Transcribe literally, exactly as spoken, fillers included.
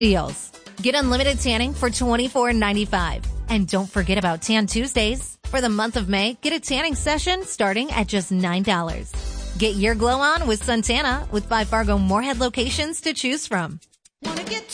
Deals. Get unlimited tanning for twenty-four ninety-five. And don't forget about Tan Tuesdays. For the month of May, get a tanning session starting at just nine dollars. Get your glow on with Suntana with five Fargo Moorhead locations to choose from.